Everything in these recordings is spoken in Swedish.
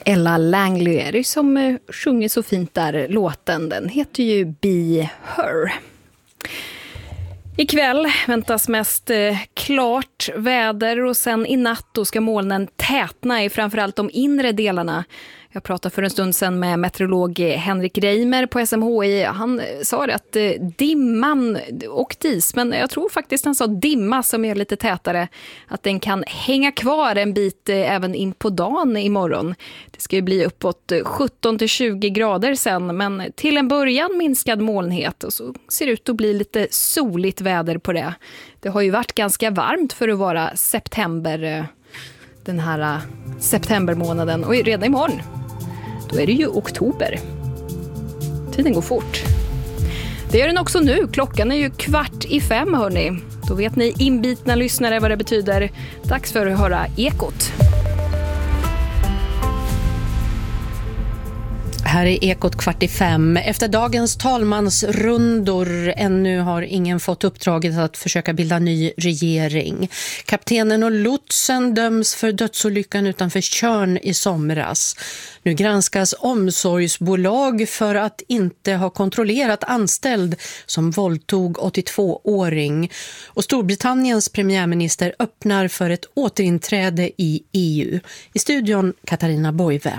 Ella Langley är det som sjunger så fint där låten. Den heter ju Be Her. Ikväll väntas mest klart väder och sen i natt då ska molnen tätna i framförallt de inre delarna. Jag pratade för en stund sedan med meteorolog Henrik Reimer på SMHI. Han sa det att dimman och dis, men jag tror faktiskt han sa dimma som är lite tätare, att den kan hänga kvar en bit även in på dagen imorgon. Det ska ju bli uppåt 17-20 grader sen, men till en början minskad molnhet och så ser det ut att bli lite soligt väder på det. Det har ju varit ganska varmt för att vara september, den här septembermånaden, och redan imorgon då är det ju oktober. Tiden går fort. Det gör den också nu. Klockan är ju 4:15 hörni. Då vet ni inbitna lyssnare vad det betyder. Dags för att höra Ekot. Här är Ekot 4:45. Efter dagens talmansrundor ännu har ingen fått uppdraget att försöka bilda ny regering. Kaptenen och lotsen döms för dödsolyckan utanför Tjörn i somras. Nu granskas omsorgsbolag för att inte ha kontrollerat anställd som våldtog 82-åring. Och Storbritanniens premiärminister öppnar för ett återinträde i EU. I studion Katarina Boive.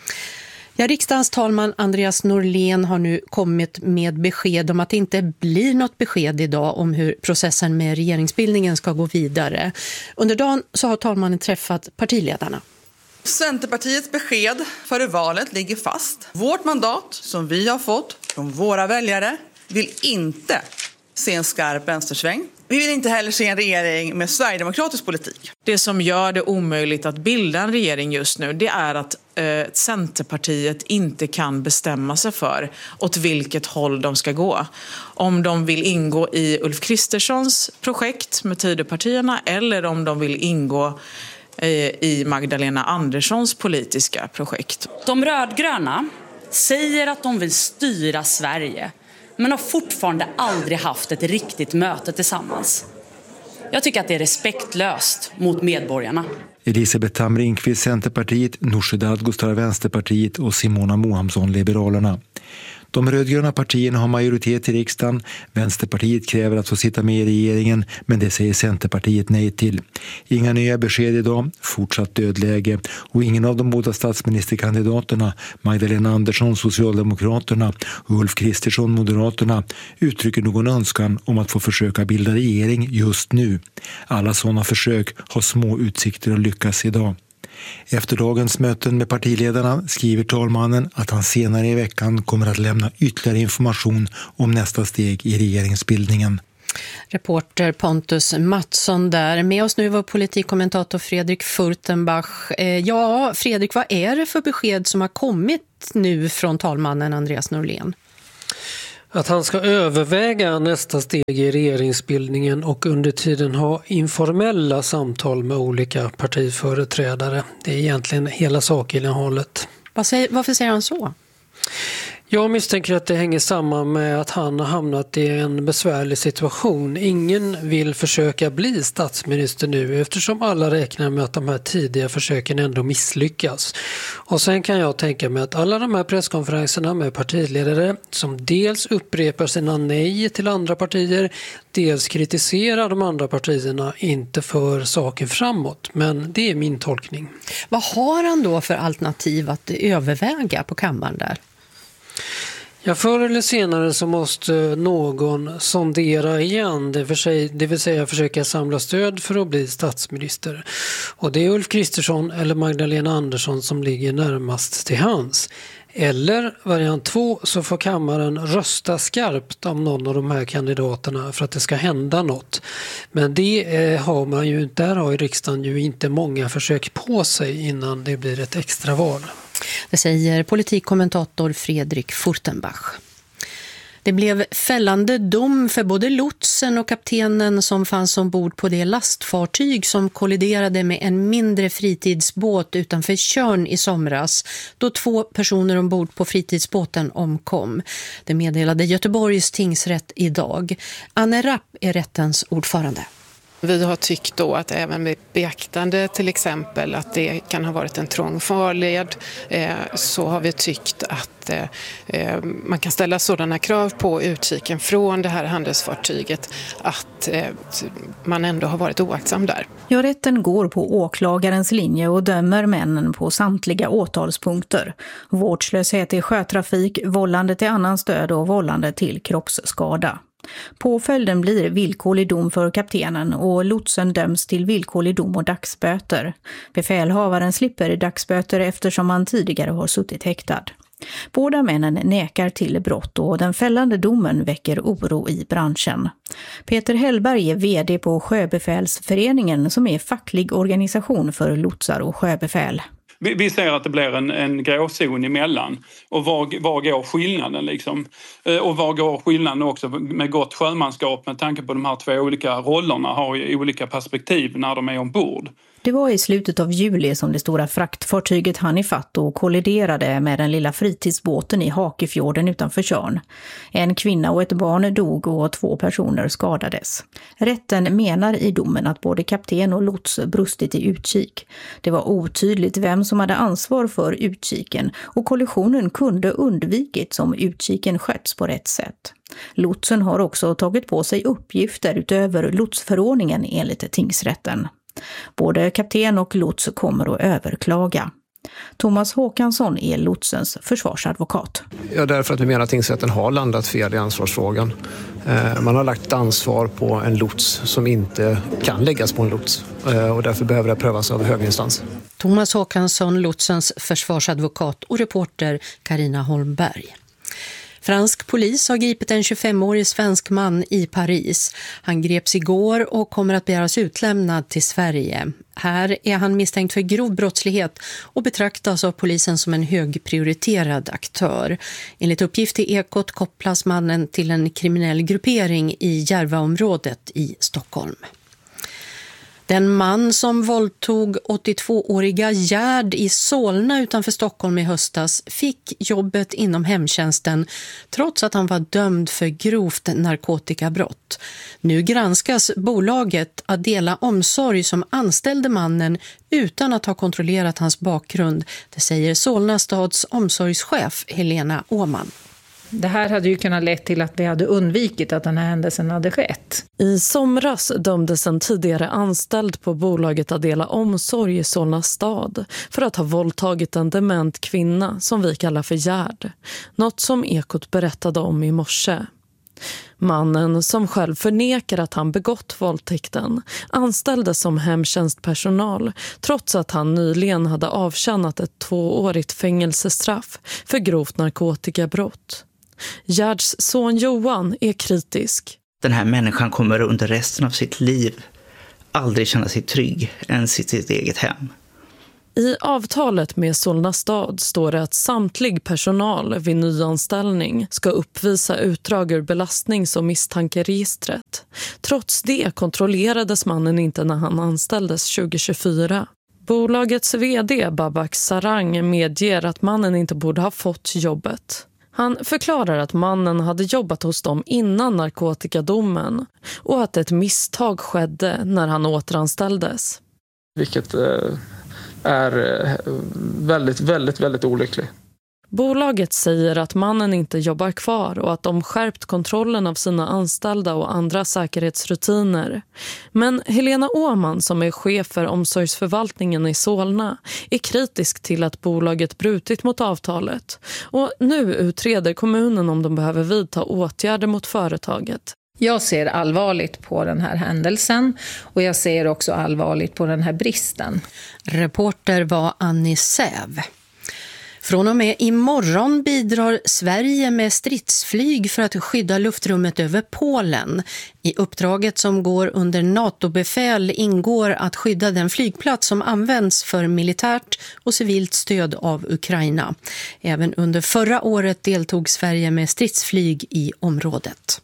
Ja, riksdagens talman Andreas Norlén har nu kommit med besked om att det inte blir något besked idag om hur processen med regeringsbildningen ska gå vidare. Under dagen så har talmannen träffat partiledarna. Centerpartiets besked före valet ligger fast. Vårt mandat som vi har fått från våra väljare vill inte se en skarp vänstersväng. Vi vill inte heller se en regering med sverigedemokratisk politik. Det som gör det omöjligt att bilda en regering just nu, det är att Centerpartiet inte kan bestämma sig för åt vilket håll de ska gå. Om de vill ingå i Ulf Kristerssons projekt med Tidöpartierna eller om de vill ingå i Magdalena Anderssons politiska projekt. De rödgröna säger att de vill styra Sverige, men har fortfarande aldrig haft ett riktigt möte tillsammans. Jag tycker att det är respektlöst mot medborgarna. Elisabeth Tamrinqvist, Centerpartiet, Nooshi Dadgostar, Vänsterpartiet och Simona Mohamsson, Liberalerna. De rödgröna partierna har majoritet i riksdagen. Vänsterpartiet kräver att få sitta med i regeringen, men det säger Centerpartiet nej till. Inga nya besked idag, fortsatt dödläge, och ingen av de båda statsministerkandidaterna, Magdalena Andersson, Socialdemokraterna, och Ulf Kristersson, Moderaterna, uttrycker någon önskan om att få försöka bilda regering just nu. Alla sådana försök har små utsikter att lyckas idag. Efter dagens möten med partiledarna skriver talmannen att han senare i veckan kommer att lämna ytterligare information om nästa steg i regeringsbildningen. Reporter Pontus Mattsson där. Med oss nu var politikkommentator Fredrik Furtenbach. Ja, Fredrik, vad är det för besked som har kommit nu från talmannen Andreas Norlén? Att han ska överväga nästa steg i regeringsbildningen och under tiden ha informella samtal med olika partiföreträdare. Det är egentligen hela sakinnehållet. Varför säger han så? Jag misstänker att det hänger samman med att han har hamnat i en besvärlig situation. Ingen vill försöka bli statsminister nu eftersom alla räknar med att de här tidiga försöken ändå misslyckas. Och sen kan jag tänka mig att alla de här presskonferenserna med partiledare som dels upprepar sina nej till andra partier, dels kritiserar de andra partierna, inte för saken framåt. Men det är min tolkning. Vad har han då för alternativ att överväga på kammaren där? Ja, förr eller senare så måste någon sondera igen, det vill säga försöka samla stöd för att bli statsminister. Och det är Ulf Kristersson eller Magdalena Andersson som ligger närmast till hands. Eller variant 2 så får kammaren rösta skarpt om någon av de här kandidaterna för att det ska hända något. Men det har man ju, där har ju riksdagen ju inte många försök på sig innan det blir ett extra val. Det säger politikkommentator Fredrik Furtenbach. Det blev fällande dom för både lotsen och kaptenen som fanns ombord på det lastfartyg som kolliderade med en mindre fritidsbåt utanför Tjörn i somras, då 2 personer ombord på fritidsbåten omkom. Det meddelade Göteborgs tingsrätt idag. Anne Rapp är rättens ordförande. Vi har tyckt då att även med beaktande till exempel att det kan ha varit en trång farled, så har vi tyckt att man kan ställa sådana krav på utkiken från det här handelsfartyget att man ändå har varit oaktsam där. Ja, rätten går på åklagarens linje och dömer männen på samtliga åtalspunkter. Vårdslöshet i sjötrafik, vållande till annans död och vållande till kroppsskada. Påföljden blir villkorlig dom för kaptenen och lotsen döms till villkorlig dom och dagsböter. Befälhavaren slipper dagsböter eftersom han tidigare har suttit häktad. Båda männen nekar till brott och den fällande domen väcker oro i branschen. Peter Hellberg är vd på Sjöbefälsföreningen som är facklig organisation för lotsar och sjöbefäl. Vi ser att det blir en gråzon emellan. Och var går skillnaden liksom? Och var går skillnaden också med gott sjömanskap med tanke på de här två olika rollerna har ju olika perspektiv när de är ombord. Det var i slutet av juli som det stora fraktfartyget hann ifatt och kolliderade med den lilla fritidsbåten i Hakefjorden utanför Tjörn. En kvinna och ett barn dog och 2 personer skadades. Rätten menar i domen att både kapten och lots brustit i utkik. Det var otydligt vem som hade ansvar för utkiken och kollisionen kunde undvikits om utkiken sköts på rätt sätt. Lotsen har också tagit på sig uppgifter utöver lotsförordningen enligt tingsrätten. Både kapten och lots kommer att överklaga. Thomas Håkansson är lotsens försvarsadvokat. Ja, därför att vi menar att tingsrätten har landat fel i ansvarsfrågan. Man har lagt ansvar på en lots som inte kan läggas på en lots och därför behöver det prövas av höginstans. Thomas Håkansson, lotsens försvarsadvokat och reporter Carina Holmberg. Fransk polis har gripit en 25-årig svensk man i Paris. Han greps igår och kommer att begäras utlämnad till Sverige. Här är han misstänkt för grov brottslighet och betraktas av polisen som en högprioriterad aktör. Enligt uppgift till Ekot kopplas mannen till en kriminell gruppering i Järvaområdet i Stockholm. Den man som våldtog 82-åriga Gerd i Solna utanför Stockholm i höstas fick jobbet inom hemtjänsten trots att han var dömd för grovt narkotikabrott. Nu granskas bolaget Adela Omsorg som anställde mannen utan att ha kontrollerat hans bakgrund. Det säger Solna stads omsorgschef Helena Åman. Det här hade ju kunnat lett till att vi hade undvikit att den här händelsen hade skett. I somras dömdes en tidigare anställd på bolaget Adela Omsorg i Solna stad för att ha våldtagit en dement kvinna som vi kallar för Gerd. Något som Ekot berättade om i morse. Mannen, som själv förnekar att han begått våldtäkten, anställdes som hemtjänstpersonal trots att han nyligen hade avtjänat ett 2-årigt fängelsestraff för grovt narkotikabrott. Gerds son Johan är kritisk. Den här människan kommer under resten av sitt liv aldrig känna sig trygg ens i sitt eget hem. I avtalet med Solna stad står det att samtlig personal vid nyanställning ska uppvisa utdrag ur belastnings- och misstankeregistret. Trots det kontrollerades mannen inte när han anställdes 2024. Bolagets vd Babak Sarang medger att mannen inte borde ha fått jobbet. Han förklarar att mannen hade jobbat hos dem innan narkotikadomen och att ett misstag skedde när han återanställdes. Vilket är väldigt olyckligt. Bolaget säger att mannen inte jobbar kvar och att de skärpt kontrollen av sina anställda och andra säkerhetsrutiner. Men Helena Åman, som är chef för omsorgsförvaltningen i Solna, är kritisk till att bolaget brutit mot avtalet. Och nu utreder kommunen om de behöver vidta åtgärder mot företaget. Jag ser allvarligt på den här händelsen och jag ser också allvarligt på den här bristen. Reporter var Annie Säv. Från och med imorgon bidrar Sverige med stridsflyg för att skydda luftrummet över Polen. I uppdraget som går under NATO-befäl ingår att skydda den flygplats som används för militärt och civilt stöd av Ukraina. Även under förra året deltog Sverige med stridsflyg i området.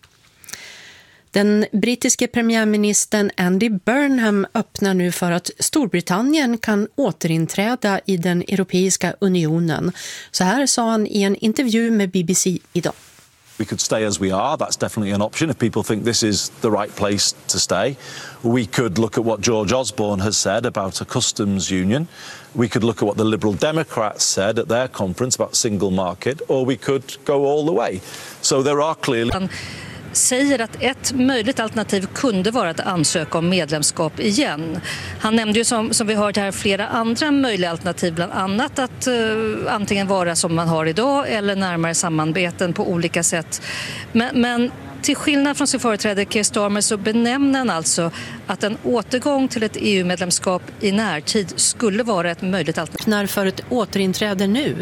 Den brittiske premiärministern Andy Burnham öppnar nu för att Storbritannien kan återinträda i den Europeiska unionen. Så här sa han i en intervju med BBC idag. We could stay as we are. That's definitely an option if people think this is the right place to stay. We could look at what George Osborne has said about a customs union. We could look at what the Liberal Democrats said at their conference about single market, or we could go all the way. So there are clearly... Han säger att ett möjligt alternativ kunde vara att ansöka om medlemskap igen. Han nämnde ju som vi hört här flera andra möjliga alternativ, bland annat att antingen vara som man har idag eller närmare samarbeten på olika sätt. Men till skillnad från sin företrädare Keir Starmer så benämner han alltså att en återgång till ett EU-medlemskap i närtid skulle vara ett möjligt alternativ. När för ett återinträde nu?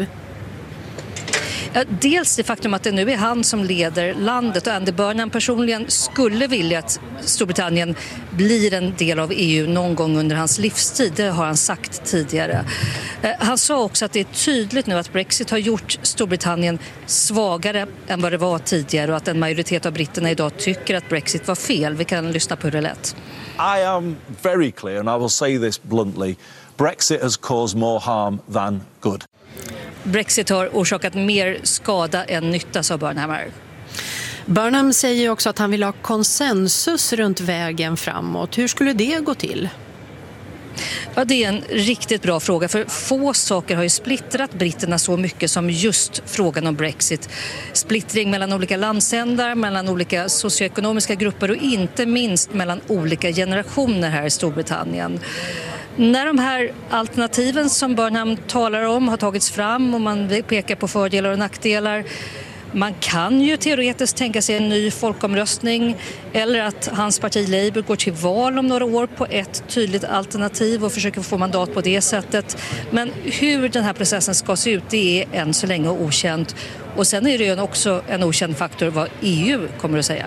Dels det faktum att det nu är han som leder landet och Andy Burnham personligen skulle vilja att Storbritannien blir en del av EU någon gång under hans livstid. Det har han sagt tidigare. Han sa också att det är tydligt nu att Brexit har gjort Storbritannien svagare än vad det var tidigare och att en majoritet av britterna idag tycker att Brexit var fel. Vi kan lyssna på hur det lät. I am very clear, and I will say this bluntly. Brexit has caused more harm than good. Brexit har orsakat mer skada än nytta, sa Burnham. Burnham säger också att han vill ha konsensus runt vägen framåt. Hur skulle det gå till? Ja, det är en riktigt bra fråga, för få saker har ju splittrat britterna så mycket som just frågan om Brexit. Splittring mellan olika landsändar, mellan olika socioekonomiska grupper och inte minst mellan olika generationer här i Storbritannien. När de här alternativen som Burnham talar om har tagits fram och man pekar på fördelar och nackdelar, man kan ju teoretiskt tänka sig en ny folkomröstning eller att hans parti Labour går till val om några år på ett tydligt alternativ och försöker få mandat på det sättet. Men hur den här processen ska se ut, det är än så länge okänt. Och sen är det ju också en okänd faktor vad EU kommer att säga.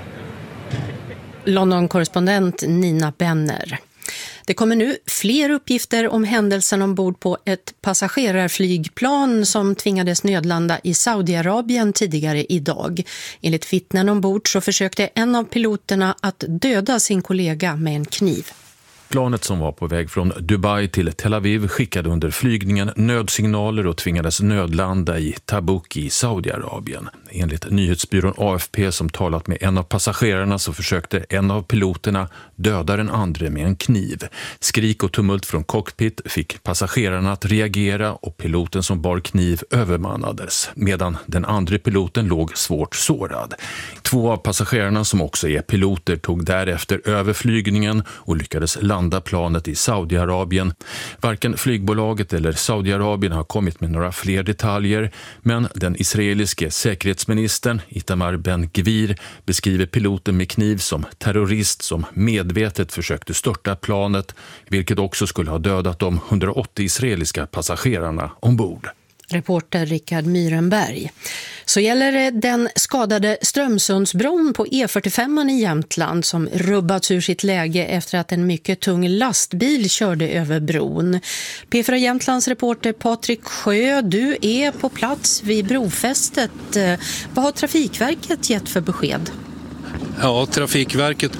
London-korrespondent Nina Benner. Det kommer nu fler uppgifter om händelsen ombord på ett passagerarflygplan som tvingades nödlanda i Saudiarabien tidigare idag. Enligt vittnen ombord så försökte en av piloterna att döda sin kollega med en kniv. Planet som var på väg från Dubai till Tel Aviv skickade under flygningen nödsignaler och tvingades nödlanda i Tabuk i Saudiarabien. Enligt nyhetsbyrån AFP som talat med en av passagerarna så försökte en av piloterna döda den andra med en kniv. Skrik och tumult från cockpit fick passagerarna att reagera och piloten som bar kniv övermannades medan den andra piloten låg svårt sårad. 2 av passagerarna som också är piloter tog därefter över flygningen och lyckades landa planet i Saudiarabien. Varken flygbolaget eller Saudiarabien har kommit med några fler detaljer, men den israeliske säkerhetsministern Itamar Ben-Gvir beskriver piloten med kniv som terrorist som medvetet försökte störta planet, vilket också skulle ha dödat de 180 israeliska passagerarna ombord. Reporter Rickard Myrenberg. Så gäller det den skadade Strömsundsbron på E45 i Jämtland som rubbats ur sitt läge efter att en mycket tung lastbil körde över bron. P4 Jämtlands reporter Patrik Sjö, du är på plats vid brofästet. Vad har Trafikverket gett för besked? Ja, Trafikverket